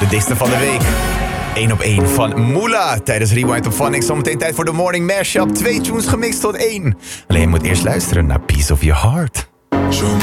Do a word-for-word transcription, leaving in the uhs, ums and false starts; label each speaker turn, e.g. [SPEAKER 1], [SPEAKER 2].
[SPEAKER 1] De dikste van de week. één op één van Moela tijdens Rewind op Phonics. Zometeen tijd voor de Morning Mashup. Twee tunes gemixt tot één. Alleen je moet eerst luisteren naar Piece of Your Heart.
[SPEAKER 2] Show me